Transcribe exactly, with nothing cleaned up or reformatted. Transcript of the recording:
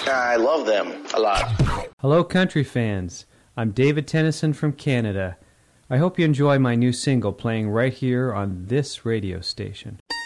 I love them a lot. Hello, country fans. I'm David Tennyson from Canada. I hope you enjoy my new single playing right here on this radio station.